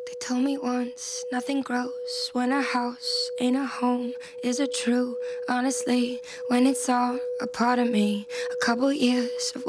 They told me once, nothing grows when a house ain't a home. Is it true? Honestly, when it's all a part of me, a couple years of